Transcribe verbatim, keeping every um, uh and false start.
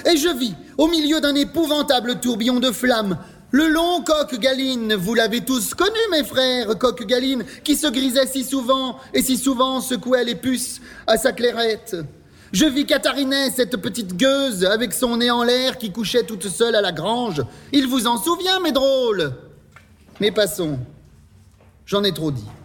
Et je vis, au milieu d'un épouvantable tourbillon de flammes, le long Coq-Galine. Vous l'avez tous connu, mes frères, Coq-Galine, qui se grisait si souvent, et si souvent secouait les puces à sa clairette. Je vis Catharinet, cette petite gueuse, avec son nez en l'air, qui couchait toute seule à la grange. Il vous en souvient, mes drôles? Mais passons, j'en ai trop dit.